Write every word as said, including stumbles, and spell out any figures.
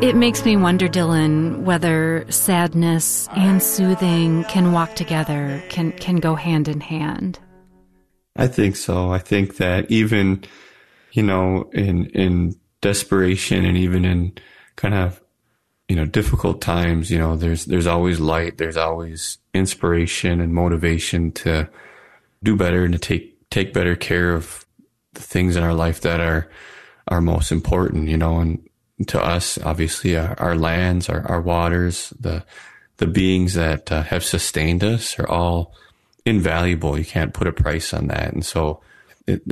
It makes me wonder, Dylan, whether sadness and soothing can walk together, can can go hand in hand. I think so. I think that even, you know, in in desperation and even in kind of, you know, difficult times, you know, there's there's always light, there's always inspiration and motivation to do better and to take take better care of the things in our life that are are most important, you know, and to us, obviously, our, our lands, our, our waters, the the beings that uh, have sustained us are all invaluable. You can't put a price on that. And so it,